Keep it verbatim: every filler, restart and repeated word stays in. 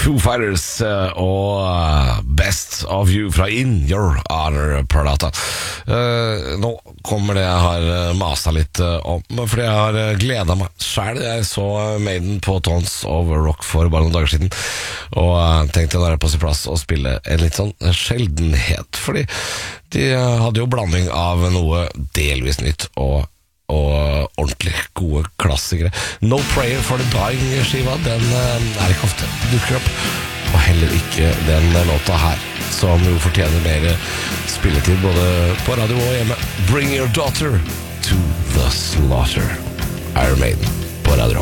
Foo Fighters uh, og uh, Best of You fra In Your Honor-plata. Uh, nå kommer det jeg har uh, maset litt uh, om, fordi jeg har uh, gledet meg selv. Jeg så uh, Maiden på Tons of Rock for bare noen dager siden, og uh, tenkte når jeg er på sin plass å spille en litt sånn sjeldenhet, fordi de uh, hadde jo blanding av noe delvis nytt og og ordentlig gode klassikere. No Prayer for the Dying-skiva, den er ikke ofte dukker opp, og heller ikke den låta her, som jo fortjener mer spilletid både på radio og hjemme. Bring Your Daughter to the Slaughter, Iron Maiden på radio.